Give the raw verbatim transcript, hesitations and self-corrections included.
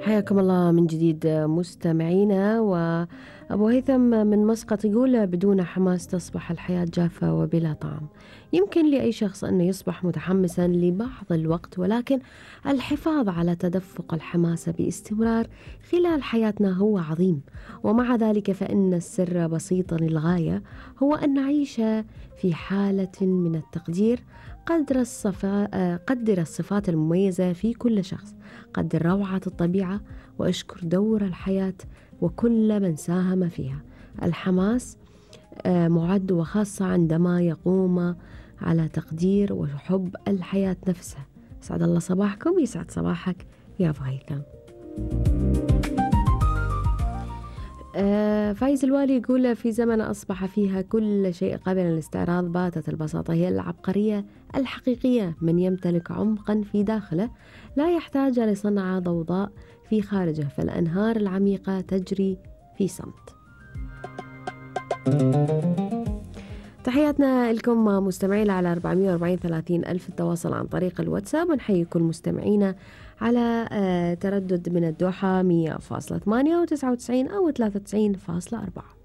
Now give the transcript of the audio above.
حياكم الله من جديد مستمعينا. وأبو هيثم من مسقط يقول: بدون حماس تصبح الحياة جافة وبلا طعم. يمكن لأي شخص أنه يصبح متحمسا لبعض الوقت، ولكن الحفاظ على تدفق الحماسة باستمرار خلال حياتنا هو عظيم. ومع ذلك فإن السر بسيط للغاية، هو أن نعيش في حالة من التقدير. قدر الصفا... قدر الصفات المميزة في كل شخص، قدر روعة الطبيعة، واشكر دور الحياة وكل من ساهم فيها. الحماس معد وخاصة عندما يقوم على تقدير وحب الحياة نفسها. سعد الله صباحكم، يسعد صباحك يا أبو هيثم. آه فايز الوالي يقول: في زمن أصبح فيها كل شيء قابل للاستعراض، باتت البساطة هي العبقرية الحقيقية. من يمتلك عمقا في داخله لا يحتاج لصنع ضوضاء في خارجه، فالأنهار العميقة تجري في صمت. تحياتنا لكم مستمعينا على أربعمائة وأربعين ثلاثين ألف التواصل عن طريق الواتساب، ونحيي كل مستمعينا على تردد من الدوحة مية فاصلة ثمانية وتسعة وتسعين أو ثلاثة وتسعين فاصلة أربعة.